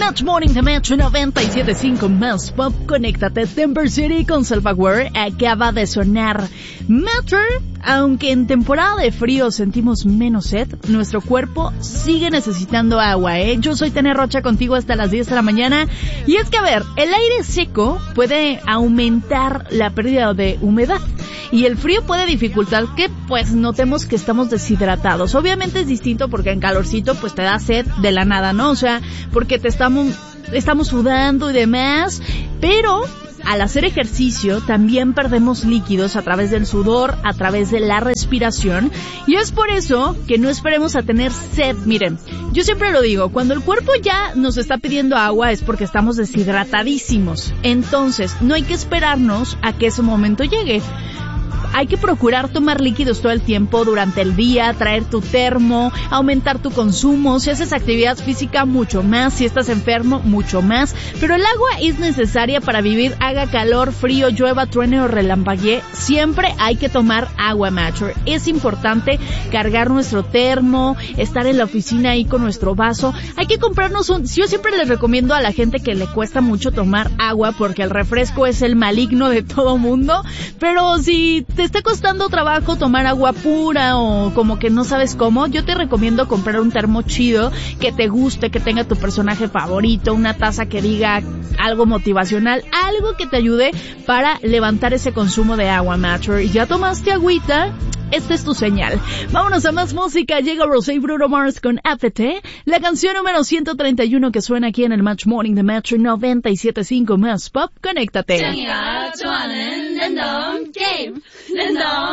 Match Morning de Metro 97.5 más Pop. Conéctate. Denver City con Self-Aware acaba de sonar. Metro, aunque en temporada de frío sentimos menos sed, nuestro cuerpo sigue necesitando agua, ¿eh? Yo soy Tania Rocha contigo hasta las 10 de la mañana. Y es que, a ver, el aire seco puede aumentar la pérdida de humedad. Y el frío puede dificultar que, pues, notemos que estamos deshidratados. Obviamente es distinto porque en calorcito, pues, te da sed de la nada, ¿no? O sea, porque estamos sudando y demás. Pero al hacer ejercicio también perdemos líquidos a través del sudor, a través de la respiración. Y es por eso que no esperemos a tener sed. Miren, yo siempre lo digo, cuando el cuerpo ya nos está pidiendo agua es porque estamos deshidratadísimos. Entonces, no hay que esperarnos a que ese momento llegue. Hay que procurar tomar líquidos todo el tiempo durante el día, traer tu termo, aumentar tu consumo. Si haces actividad física, mucho más. Si estás enfermo, mucho más. Pero el agua es necesaria para vivir, haga calor, frío, llueva, truene o relampaguee. Siempre hay que tomar agua, Matcher. Es importante cargar nuestro termo, estar en la oficina ahí con nuestro vaso. Hay que comprarnos yo siempre les recomiendo a la gente que le cuesta mucho tomar agua porque el refresco es el maligno de todo mundo. Pero si te está costando trabajo tomar agua pura o como que no sabes cómo, yo te recomiendo comprar un termo chido que te guste, que tenga tu personaje favorito, una taza que diga algo motivacional, algo que te ayude para levantar ese consumo de agua, Matcher. ¿Y ya tomaste agüita? Esta es tu señal. Vámonos a más música. Llega Rosé y Bruno Mars con APT, la canción número 131 que suena aquí en el Match Morning de Metro 97.5 más Pop. Conéctate.